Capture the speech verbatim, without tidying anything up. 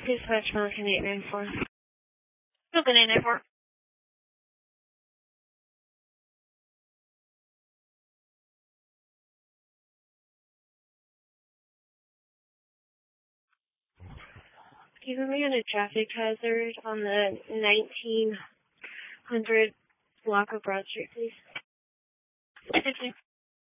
Dispatch Mountain eight nine four. Open eight nine four. Keeping me on a traffic hazard on the nineteen hundred block of Broad Street, please.